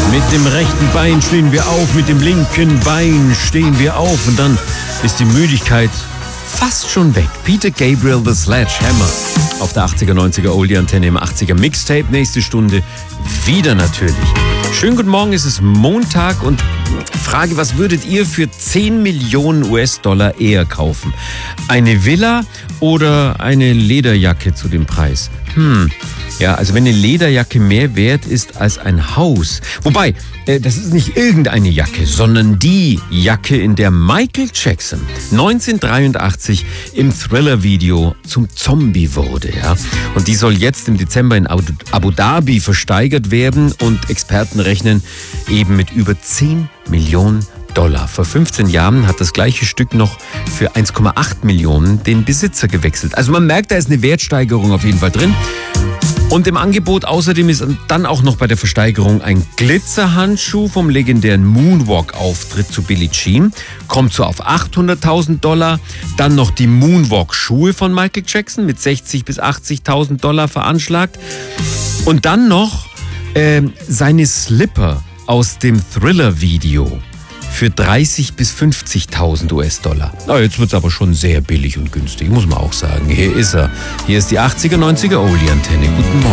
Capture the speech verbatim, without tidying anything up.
Mit dem rechten Bein stehen wir auf, mit dem linken Bein stehen wir auf und dann ist die Müdigkeit fast schon weg. Peter Gabriel, The Sledgehammer. Auf der achtziger, neunziger Oldie-Antenne im achtziger Mixtape. Nächste Stunde wieder natürlich. Schönen guten Morgen, es ist Montag und Frage, was würdet ihr für zehn Millionen U S-Dollar eher kaufen? Eine Villa oder eine Lederjacke zu dem Preis? Hm, ja, also wenn eine Lederjacke mehr wert ist als ein Haus. Wobei, äh, das ist nicht irgendeine Jacke, sondern die Jacke, in der Michael Jackson neunzehnhundertdreiundachtzig im Thriller-Video zum Zombie wurde. Ja? Und die soll jetzt im Dezember in Abu Dhabi versteigert werden und Experten rechnen eben mit über zehn Millionen Dollar. Vor fünfzehn Jahren hat das gleiche Stück noch für eins Komma acht Millionen den Besitzer gewechselt. Also man merkt, da ist eine Wertsteigerung auf jeden Fall drin. Und im Angebot außerdem ist dann auch noch bei der Versteigerung ein Glitzerhandschuh vom legendären Moonwalk-Auftritt zu Billie Jean. Kommt so auf achthunderttausend Dollar. Dann noch die Moonwalk-Schuhe von Michael Jackson mit sechzig bis achtzigtausend Dollar veranschlagt. Und dann noch äh, seine Slipper aus dem Thriller-Video für dreißig bis fünfzigtausend U S-Dollar. Na, jetzt wird's aber schon sehr billig und günstig, muss man auch sagen. Hier ist er. Hier ist die achtziger, neunziger Oldie-Antenne. Guten Morgen.